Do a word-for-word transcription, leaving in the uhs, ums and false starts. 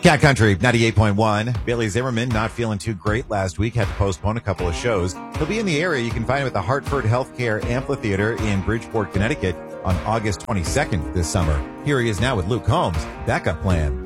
Cat Country ninety-eight point one. Bailey Zimmerman not feeling too great last week. Had to postpone a couple of shows. He'll be in the area. You can find him at the Hartford Healthcare Amphitheater in Bridgeport, Connecticut on August twenty-second this summer. Here he is now with Luke Combs' Backup Plan.